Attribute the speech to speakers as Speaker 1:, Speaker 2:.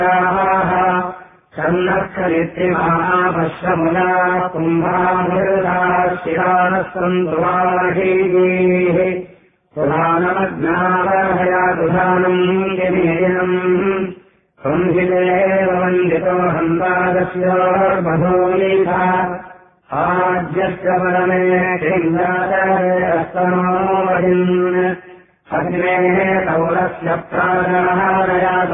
Speaker 1: सन्नक्षरित्रिमापश्यमुला कुम्भामृता शिरानः सन्तुवाहीः पुराणमज्ञावहया दुधानम् जनेयनम् संहितेव वन्दितो हन्तादस्योर्बधूलीथा आज्यस्य परमे किङ्गातस्तनो वहिन् अग्नेः कौलस्य प्राणादया